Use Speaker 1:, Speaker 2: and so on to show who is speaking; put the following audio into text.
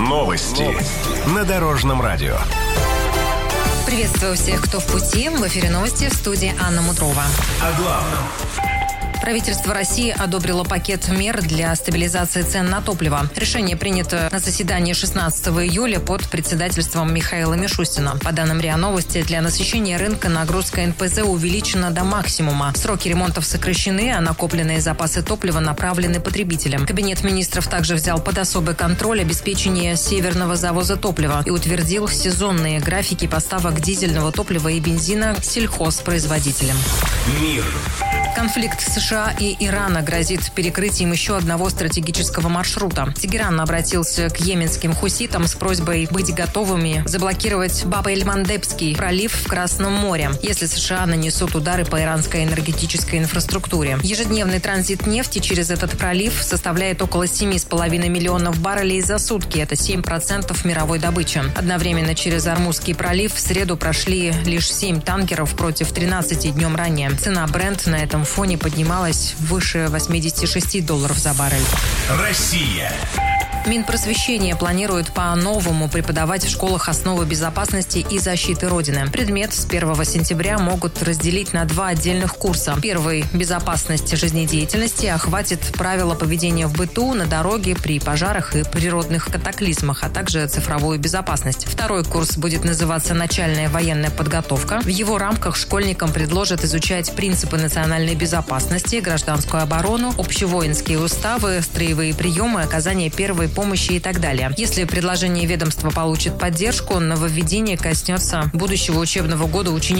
Speaker 1: Новости на Дорожном радио.
Speaker 2: Приветствую всех, кто в пути. В эфире новости, в студии Анна Мудрова.
Speaker 1: О главном.
Speaker 2: Правительство России одобрило пакет мер для стабилизации цен на топливо. Решение принято на заседании 16 июля под председательством Михаила Мишустина. По данным РИА Новости, для насыщения рынка нагрузка НПЗ увеличена до максимума. Сроки ремонтов сокращены, а накопленные запасы топлива направлены потребителям. Кабинет министров также взял под особый контроль обеспечение северного завоза топлива и утвердил сезонные графики поставок дизельного топлива и бензина сельхозпроизводителям.
Speaker 1: Мир.
Speaker 2: Конфликт США и Ирана грозит перекрытием еще одного стратегического маршрута. Тегеран обратился к йеменским хуситам с просьбой быть готовыми заблокировать Баб-эль-Мандебский пролив в Красном море, если США нанесут удары по иранской энергетической инфраструктуре. Ежедневный транзит нефти через этот пролив составляет около 7,5 миллионов баррелей за сутки. Это 7% мировой добычи. Одновременно через Ормузский пролив в среду прошли лишь 7 танкеров против 13 днем ранее. Цена Brent на этом фоне поднималась выше $86 за баррель.
Speaker 1: Россия.
Speaker 2: Минпросвещение планирует по-новому преподавать в школах основы безопасности и защиты Родины. Предмет с 1 сентября могут разделить на 2 отдельных курса. Первый – безопасность жизнедеятельности, охватит правила поведения в быту, на дороге, при пожарах и природных катаклизмах, а также цифровую безопасность. Второй курс будет называться «Начальная военная подготовка». В его рамках школьникам предложат изучать принципы национальной безопасности, гражданскую оборону, общевоинские уставы, строевые приемы, оказание первой помощи и так далее. Если предложение ведомства получит поддержку, нововведение коснется будущего учебного года учеников